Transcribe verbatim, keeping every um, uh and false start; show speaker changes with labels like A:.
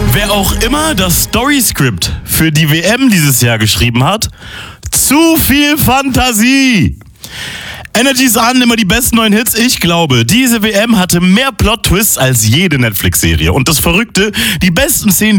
A: Wer auch immer das Story-Skript für die W M dieses Jahr geschrieben hat, zu viel Fantasie. Energy's an, immer die besten neuen Hits. Ich glaube, diese W M hatte mehr Plot-Twists als jede Netflix-Serie. Und das Verrückte, die besten Szenen